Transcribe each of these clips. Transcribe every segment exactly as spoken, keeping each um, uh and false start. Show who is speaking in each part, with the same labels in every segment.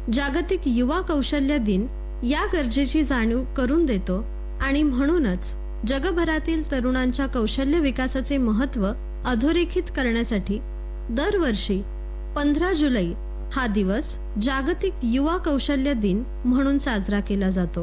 Speaker 1: जागतिक युवा कौशल्य दिन या गरजेची जाणीव करून देतो आणि म्हणूनच जगभरातील तरुणांच्या कौशल्य विकासाचे महत्त्व अधोरेखित करण्यासाठी दरवर्षी पंधरा जुलै हा दिवस जागतिक युवा कौशल्य दिन म्हणून साजरा केला जातो.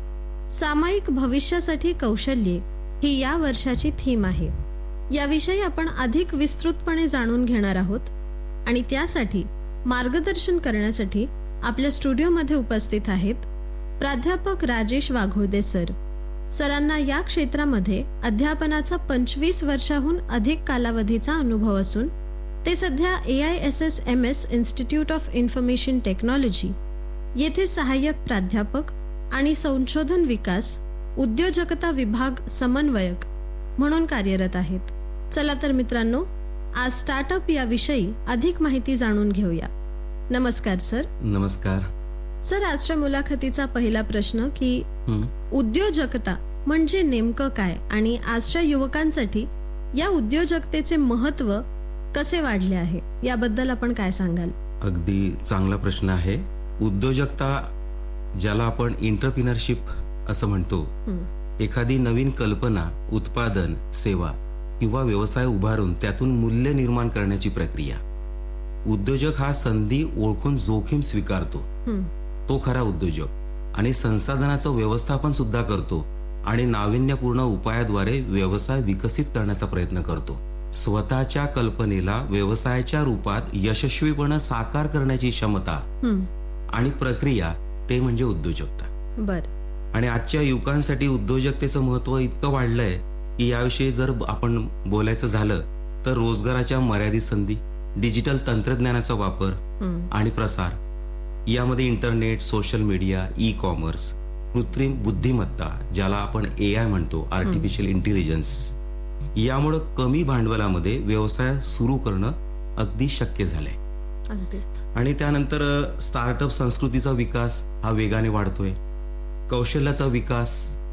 Speaker 1: सामायिक भविष्यासाठी कौशल्ये ही या वर्षाची थीम आहे. याविषयी आपण अधिक विस्तृतपणे जाणून घेणार आहोत आणि त्यासाठी मार्गदर्शन करण्यासाठी आपल्या स्टुडिओमध्ये उपस्थित आहेत प्राध्यापक राजेश वाघोळदे सर. सरांना या क्षेत्रामध्ये अध्यापनाचा पंचवीस वर्षाहून अधिक कालावधीचा अनुभव असून ते सध्या ए I S S M S institute of information technology येथे सहाय्यक प्राध्यापक आणि संशोधन विकास उद्योजकता विभाग समन्वयक म्हणून कार्यरत आहेत. चला तर मित्रांनो, आज स्टार्टअप याविषयी अधिक माहिती जाणून घेऊया. नमस्कार सर.
Speaker 2: नमस्कार
Speaker 1: सर. आजच्या मुलाखतीचा पहिला प्रश्न की उद्योजकता म्हणजे नेमकं काय आणि आजच्या युवकांसाठी या उद्योजकतेचे महत्त्व कसे वाढले आहे याबद्दल आपण काय सांगाल?
Speaker 2: अगदी चांगला प्रश्न आहे. उद्योजकता ज्याला आपण एंटरप्रिनरशिप असं म्हणतो, एखादी नवीन कल्पना, उत्पादन, सेवा किंवा व्यवसाय उभारून त्यातून मूल्य निर्माण करण्याची प्रक्रिया. उद्योजक हा संधी ओळखून जोखीम स्वीकारतो, तो खरा उद्योजक. आणि संसाधनाचं व्यवस्थापन सुद्धा करतो आणि नाविन्यपूर्ण उपायाद्वारे व्यवसाय विकसित करण्याचा प्रयत्न करतो. स्वतःच्या कल्पनेला व्यवसायाच्या रूपात यशस्वीपणे साकार करण्याची क्षमता आणि प्रक्रिया, ते म्हणजे उद्योजकता.
Speaker 1: बर.
Speaker 2: आणि आजच्या युवकांसाठी उद्योजकतेचं महत्व इतकं वाढलंय की याविषयी जर आपण बोलायचं झालं तर रोजगाराच्या मर्यादित संधी, डिजिटल तंत्रज्ञानाचा वापर आणि प्रसार, यामध्ये internet, social media, e commerce, कृत्रिम बुद्धिमत्ता ज्याला आपण ए आय म्हणतो, आर्टिफिशियल इंटेलिजन्स, यामुळे कमी भांडवलामध्ये व्यवसाय सुरू करणं अगदी शक्य झालंय. आणि त्यानंतर स्टार्टअप संस्कृतीचा विकास हा वेगाने वाढतोय. कौशल्याचा विकास,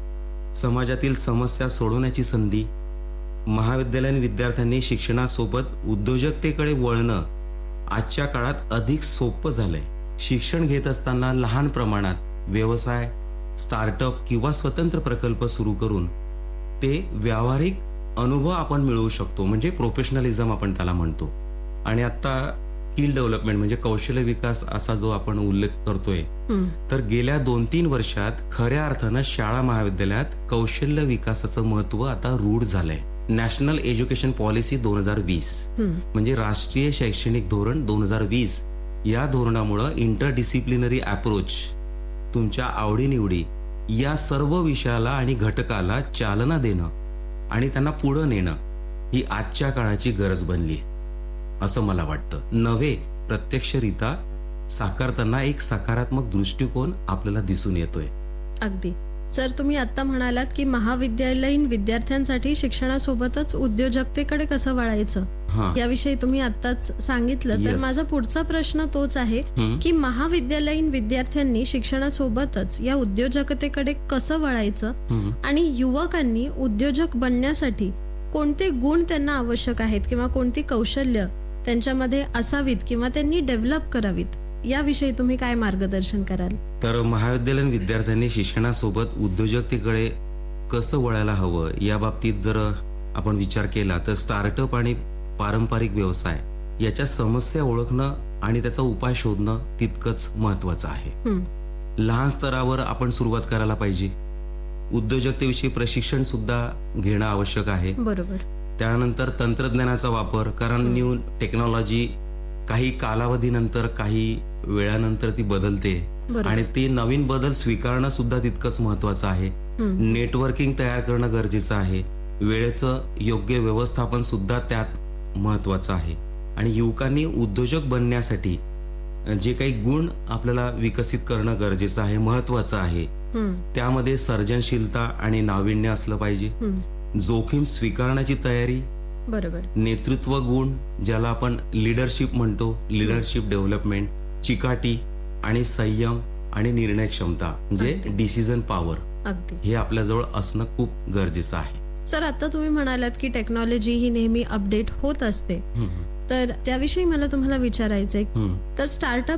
Speaker 2: समाजातील समस्या सोडवण्याची संधी, महाविद्यालयीन विद्यार्थ्यांनी शिक्षणासोबत उद्योजकतेकडे वळणं आजच्या काळात अधिक सोपं झालंय. शिक्षण घेत असताना लहान प्रमाणात व्यवसाय, स्टार्टअप किंवा स्वतंत्र प्रकल्प सुरू करून ते व्यावहारिक अनुभव आपण मिळवू शकतो, म्हणजे प्रोफेशनलिझम आपण त्याला म्हणतो. आणि आता स्किल डेव्हलपमेंट म्हणजे कौशल्य विकास असा जो आपण उल्लेख करतोय, तर गेल्या दोन तीन वर्षात खऱ्या अर्थानं शाळा महाविद्यालयात कौशल्य विकासाचं महत्व आता रूढ झालंय. नॅशनल एज्युकेशन पॉलिसी दोन हजार वीस म्हणजे राष्ट्रीय शैक्षणिक धोरण दोन हजार वीस, या धोरणामुळं इंटरडिसिप्लिनरी अप्रोच, तुमच्या आवडीनिवडी या सर्व विषयाला आणि घटकाला चालना देणं आणि त्यांना पुढं नेणं ही आजच्या काळाची गरज बनली असं मला वाटतं. नव्हे, प्रत्यक्षरित्या साकारताना एक सकारात्मक दृष्टिकोन आपल्याला दिसून येतोय.
Speaker 1: अगदी. सर, तुम्ही आता म्हणालात की महाविद्यालयीन विद्यार्थ्यांसाठी शिक्षणासोबतच उद्योजकतेकडे कसं वळायचं याविषयी तुम्ही आताच सांगितलं. तर माझा पुढचा प्रश्न तोच आहे की महाविद्यालयीन विद्यार्थ्यांनी शिक्षणासोबतच या उद्योजकतेकडे कसं वळायचं आणि युवकांनी उद्योजक बनण्यासाठी कोणते गुण त्यांना आवश्यक आहेत किंवा कोणती कौशल्य त्यांच्यामध्ये असावीत किंवा त्यांनी डेव्हलप करावीत याविषयी तुम्ही काय मार्गदर्शन कराल?
Speaker 2: तर महाविद्यालयीन विद्यार्थ्यांनी शिक्षणासोबत उद्योजकतेकडे कसं वळायला हवं या बाबतीत जर आपण विचार केला तर स्टार्टअप आणि पारंपरिक व्यवसाय याच्या समस्या ओळखणं आणि त्याचा उपाय शोधणं तितकंच महत्वाचं आहे. लहान स्तरावर आपण सुरुवात करायला पाहिजे. उद्योजकतेविषयी प्रशिक्षण सुद्धा घेणं आवश्यक आहे.
Speaker 1: बरोबर.
Speaker 2: त्यानंतर तंत्रज्ञानाचा वापर, कारण न्यू टेक्नॉलॉजी काही कालावधीनंतर, काही वेळानंतर ती बदलते आणि ते नवीन बदल स्वीकारणं सुद्धा तितकंच महत्वाचं आहे. नेटवर्किंग तयार करणं गरजेचं आहे. वेळेचं योग्य व्यवस्थापन सुद्धा त्यात महत्वाचं आहे. आणि युवकांनी उद्योजक बनण्यासाठी जे काही गुण आपल्याला विकसित करणं गरजेचं आहे, महत्वाचं आहे. त्यामध्ये सर्जनशीलता आणि नाविन्य असलं पाहिजे. जोखीम स्वीकारण्याची तयारी,
Speaker 1: बरोबर,
Speaker 2: नेतृत्व गुण ज्याला आपण लीडरशिप म्हणतो, लीडरशिप डेव्हलपमेंट, चिकाटी आणि संयम आणि निर्णय क्षमता म्हणजे डिसिजन पॉवर, हे आपल्याजवळ असणं खूप गरजेचं आहे.
Speaker 1: सर, आता तुम्ही म्हणालात की टेक्नॉलॉजी ही नेहमी अपडेट होत असते, तर त्याविषयी मला तुम्हाला विचारायचंय. तर स्टार्टअप